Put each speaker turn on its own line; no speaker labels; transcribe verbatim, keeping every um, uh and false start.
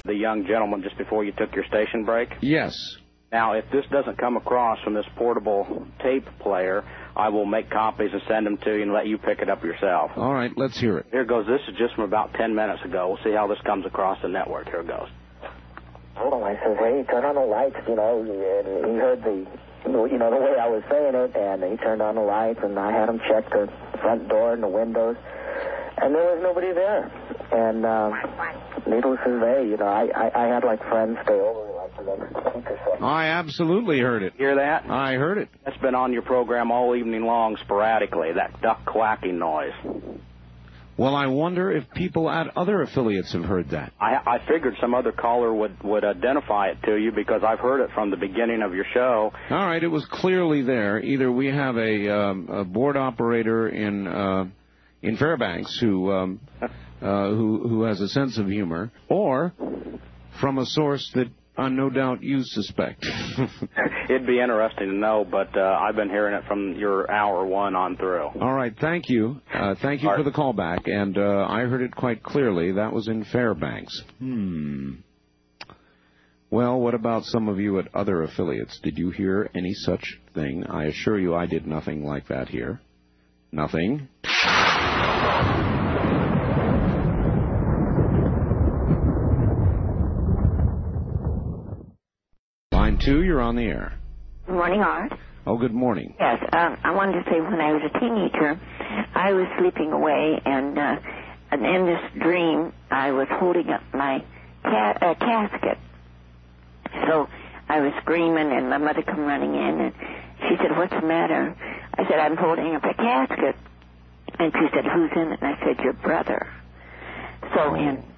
the young gentleman just before you took your station break?
Yes.
Now, if this doesn't come across from this portable tape player, I will make copies and send them to you and let you pick it up yourself.
All right, let's hear it.
Here goes. This is just from about ten minutes ago. We'll see how this comes across the network. Here it goes.
Hold on, I says, hey, turn on the lights, you know, and he heard the, you know, the way I was saying it, and he turned on the lights, and I had him check the front door and the windows, and there was nobody there. And uh, needless to say, you know, I, I, I had, like, friends stay over, like, the next week or so.
I absolutely heard it.
Hear that?
I heard it.
That's been on your program all evening long sporadically, that duck quacking noise.
Well, I wonder if people at other affiliates have heard that.
I, I figured some other caller would, would identify it to you because I've heard it from the beginning of your show.
All right, it was clearly there. Either we have a, um, a board operator in uh, in Fairbanks who, um, uh, who who has a sense of humor, or from a source that uh, no doubt you suspect.
It'd be interesting to know, but uh, I've been hearing it from your hour one on through.
All right, thank you. Uh, thank you
All
for
right.
the call back, and uh, I heard it quite clearly. That was in Fairbanks. Hmm. Well, what about some of you at other affiliates? Did you hear any such thing? I assure you I did nothing like that here. Nothing. Line two, you're on the air.
Good morning, Art.
Oh, good morning.
Yes, um, I wanted to say when I was a teenager, I was sleeping away, and, uh, and in this dream, I was holding up my ca- uh, casket. So I was screaming, and my mother come running in, and she said, "What's the matter?" I said, "I'm holding up a casket." And she said, "Who's in it?" And I said, "Your brother." So in